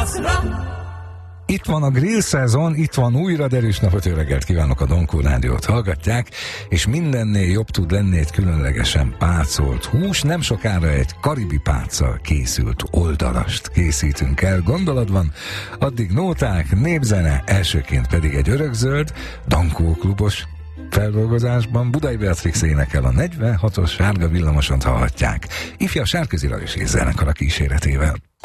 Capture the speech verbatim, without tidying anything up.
Itt van a grill szezon, itt van újra, derűs napot, jó reggelt kívánok, a Donkó Rádiót hallgatják, és mindennél jobb tud lenni egy különlegesen pácolt hús. Nem sokára egy karibi páccal készült oldalast készítünk el gondolatban, addig nóták, népzene, elsőként pedig egy örökzöld, Dankó klubos feldolgozásban Budai Beatrix énekel, a negyvenhatos sárga villamosont hallhatják. Ifjabb Sárközi Lajos és zenekar a kíséretével.